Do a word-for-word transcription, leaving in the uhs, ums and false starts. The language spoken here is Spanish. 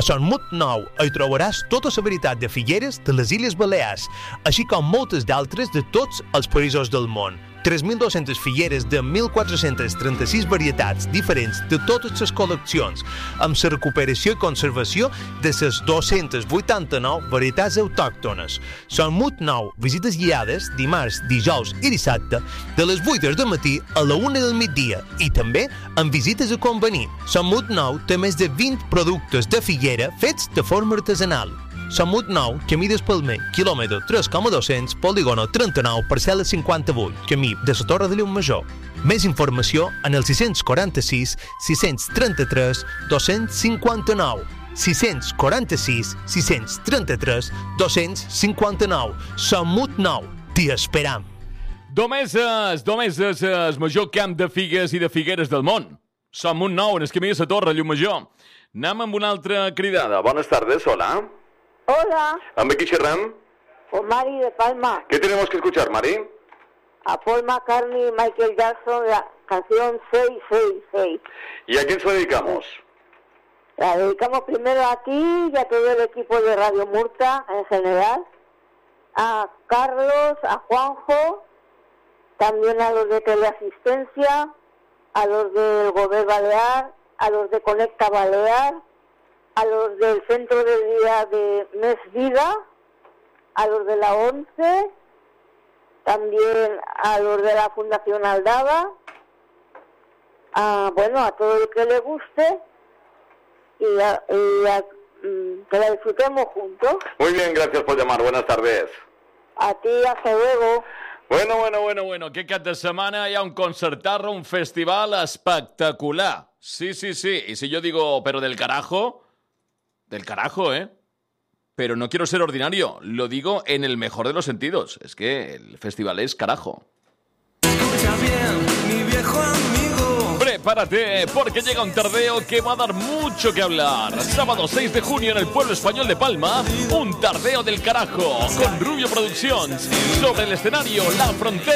A Son Mut Nou hi trobaràs tota la veritat de Figueres de les Illes Balears, així com moltes d'altres de tots els països del món. tres mil dos-centes figueres de mil quatre-cents trenta-sis varietats diferents de totes les col·leccions, amb la recuperació i conservació de les dos-centes vuitanta-nou varietats autòctones. Son Mut Nou, visites guiades dimarts, dijous i dissabte de les vuit del matí a la una del migdia i també amb visites a convenir. Son Mut Nou té més de vint productes de figuera fets de forma artesanal. Son Mut Nou, camí d'Espalmer, quilòmetre tres coma dos-cents, polígono trenta-nou, parcel·la cinquanta-vuit, camí de la Torre de Llumajor. Més informació en el sis quaranta-sis sis trenta-tres dos cinquanta-nou. sis quaranta-sis sis trenta-tres dos cinquanta-nou. Son Mut Nou, t'hi esperam. Domeses, Domeses, el major camp de figues i de figueres del món. Son Mut Nou, en el camí de la Torre, Llumajor. Anem amb una altra cridada. Buenas tardes, hola. Hola. ¿Amb qui xerram? Con Mari de Palma. ¿Qué tenemos que escuchar, Mari? A Paul McCartney y Michael Jackson, la canción seis seis seis. ¿Y a quién se la dedicamos? La dedicamos primero a ti y a todo el equipo de Radio Murta en general. A Carlos, a Juanjo, también a los de Teleasistencia, a los del Gobierno Balear, a los de Conecta Balear, a los del Centro de Día de Mes Vida, a los de la ONCE, también a los de la Fundación Aldaba, a, bueno, a todo el que le guste y, a, y a, que la disfrutemos juntos. Muy bien, gracias por llamar. Buenas tardes. A ti, hasta luego. Bueno, bueno, bueno, bueno. Aquest cap de setmana hi ha un concertarro, un festival espectacular. Sí, sí, sí. Y si yo digo, pero del carajo... Del carajo, ¿eh? Pero no quiero ser ordinario, lo digo en el mejor de los sentidos. Es que el festival es carajo. Escucha bien, mi viejo amigo. Prepárate, porque llega un tardeo que va a dar mucho que hablar. Sábado seis de junio en el pueblo español de Palma, un tardeo del carajo, con Rubio Productions. Sobre el escenario, La Frontera.